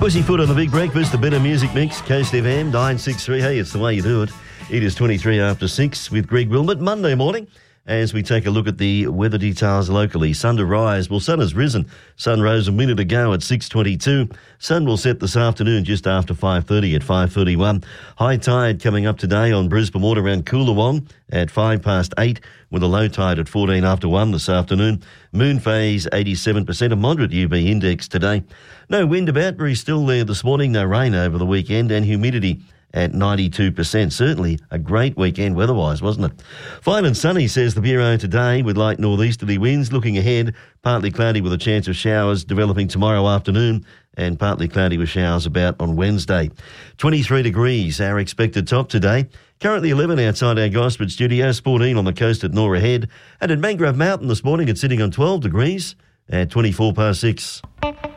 Pussyfoot on the Big Breakfast, the Better Music Mix, Coast FM 963. Hey, it's the way you do it. It is 23 after 6 with Greg Wilmot, Monday morning, as we take a look at the weather details locally. Sun to rise. Well, sun has risen. Sun rose a minute ago at 6:22. Sun will set this afternoon just after 5:30 at 5:31. High tide coming up today on Brisbane Water around Coolawong at 8:05, with a low tide at 14 after 1 this afternoon. Moon phase 87%, a moderate UV index today. No wind about, very still there this morning. No rain over the weekend, and humidity at 92%. Certainly a great weekend weather-wise, wasn't it? Fine and sunny, says the Bureau today, with light northeasterly winds. Looking ahead, partly cloudy with a chance of showers developing tomorrow afternoon, and partly cloudy with showers about on Wednesday. 23 degrees, our expected top today. Currently 11 outside our Gosford studios, 14 on the coast at Norah Head. And at Mangrove Mountain this morning, it's sitting on 12 degrees at 24 past 6.